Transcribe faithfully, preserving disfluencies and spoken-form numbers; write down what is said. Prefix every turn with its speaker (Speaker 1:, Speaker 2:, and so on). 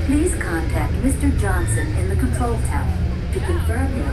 Speaker 1: Please contact Mister Johnson in the control tower to confirm his